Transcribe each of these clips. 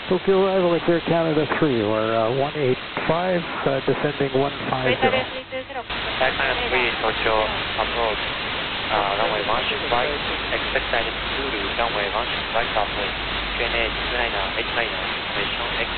Tokyo arrival at Air Canada 3, or 185, descending 150. Air Canada 3, Tokyo approach, runway 16 right, expect guidance Zulu, runway 16 right approach, QNH 2989, information X.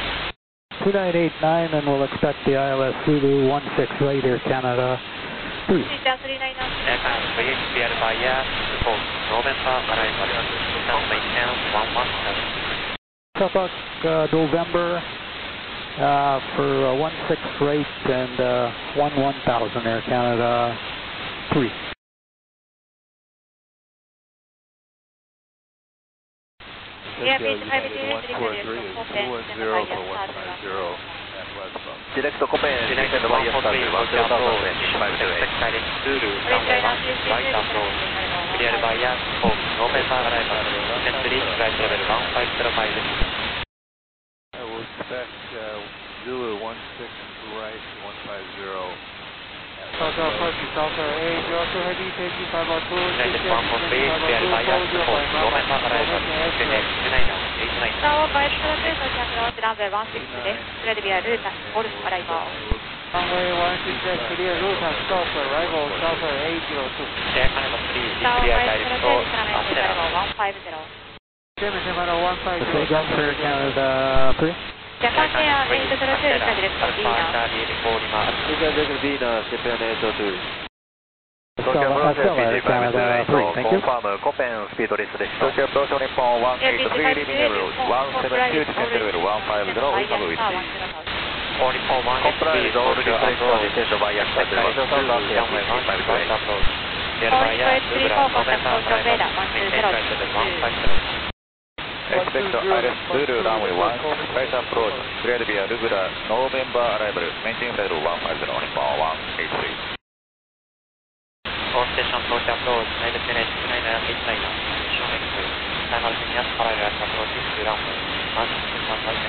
2989, and we'll expect the ILS Zulu 16 right, Air Canada 3. Air Canada 3, cleared by air, report November arrival, channel maintain 117. Southwark November for 16 right and 1000 Air Canada 3. Tokyo United 143 is 210 for 150 at westbound. Direct Copenhagen, United 143, Tokyo approach, expect guidance Zulu, runway 16 right approach, cleared by air, report November arrival, descent reach flight level 1505. I will expect Zulu 16 right, 150 Southern approach, Southern 802 heavy, taking 502. United 143, cleared by air, report November arrival, QNH 2989. Southwest Express approach, runway 16 left, cleared via route and golf arrival. Runway 16 left, clear route and golf arrival, Southern 802. Air Canada 3, clear direct to Antenna. 770 Gun for Air Canada 3. Japan Air 802, direct to Vienna. Charlie Lima. Japan 802. Stella Air Canada 3, thank you. Confirm, Copen speed listです。Tokyo approach Nippon 18, leaving level 172, descent level 150, with Only for 1 Comply with all restrictions, descend by access, Russia Southern runway 15 right approach. Cleared by Only air, for Zulu, contact November Tokyo arrival, radar maintain flight level 150. Expect ILS Zulu runway 16 right approach, cleared via Lugura, November arrival, maintain flight level 150, Nippon 183. All station Tokyo approach, United QNH 2989, information X. Simultaneous parallel approach to runway 16 right.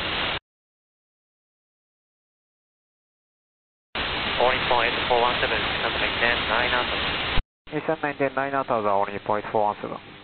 Only point 417, descent maintain 900. Descent maintain 9000, only point 417.